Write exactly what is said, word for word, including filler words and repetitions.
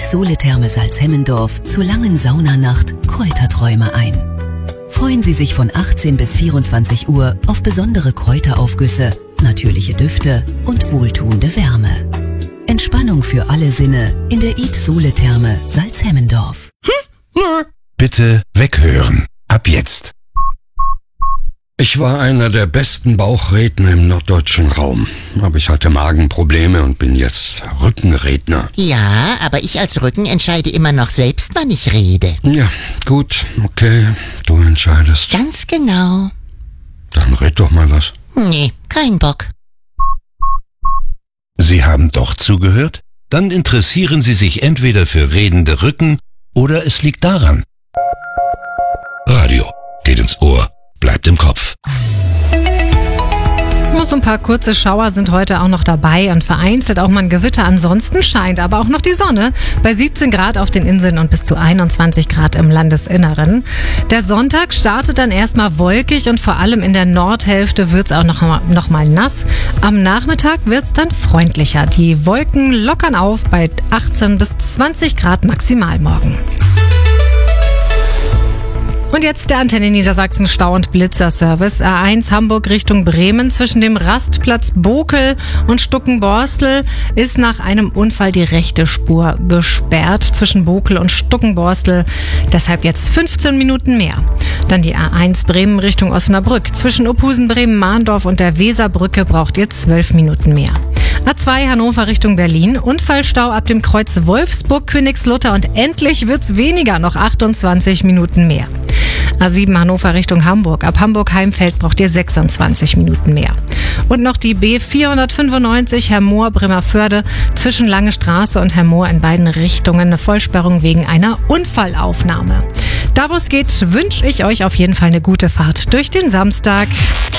Soletherme Salzhemmendorf zur langen Saunanacht Kräuterträume ein. Freuen Sie sich von achtzehn bis vierundzwanzig Uhr auf besondere Kräuteraufgüsse, natürliche Düfte und wohltuende Wärme. Entspannung für alle Sinne in der Soletherme Salzhemmendorf. Bitte weghören. Ab jetzt. Ich war einer der besten Bauchredner im norddeutschen Raum, aber ich hatte Magenprobleme und bin jetzt Rückenredner. Ja, aber ich als Rücken entscheide immer noch selbst, wann ich rede. Ja, gut, okay, du entscheidest. Ganz genau. Dann red doch mal was. Nee, kein Bock. Sie haben doch zugehört? Dann interessieren Sie sich entweder für redende Rücken oder es liegt daran. Radio geht ins Ohr, bleibt im Kopf. Nur so ein paar kurze Schauer sind heute auch noch dabei und vereinzelt auch mal ein Gewitter. Ansonsten scheint aber auch noch die Sonne bei siebzehn Grad auf den Inseln und bis zu einundzwanzig Grad im Landesinneren. Der Sonntag startet dann erstmal wolkig und vor allem in der Nordhälfte wird es auch noch mal, noch mal nass. Am Nachmittag wird es dann freundlicher. Die Wolken lockern auf bei achtzehn bis zwanzig Grad maximal morgen. Und jetzt der Antenne Niedersachsen Stau- und Blitzerservice. A eins Hamburg Richtung Bremen zwischen dem Rastplatz Bokel und Stuckenborstel ist nach einem Unfall die rechte Spur gesperrt zwischen Bokel und Stuckenborstel. Deshalb jetzt fünfzehn Minuten mehr. Dann die A eins Bremen Richtung Osnabrück zwischen Ophusen, Bremen, Mahndorf und der Weserbrücke braucht ihr zwölf Minuten mehr. A zwei Hannover Richtung Berlin, Unfallstau ab dem Kreuz Wolfsburg, Königslutter und endlich wird's weniger, noch achtundzwanzig Minuten mehr. A sieben Hannover Richtung Hamburg, ab Hamburg-Heimfeld braucht ihr sechsundzwanzig Minuten mehr. Und noch die B vierhundertfünfundneunzig Hermoor-Bremerförde zwischen Lange Straße und Hermoor in beiden Richtungen eine Vollsperrung wegen einer Unfallaufnahme. Da wo es geht, wünsche ich euch auf jeden Fall eine gute Fahrt durch den Samstag.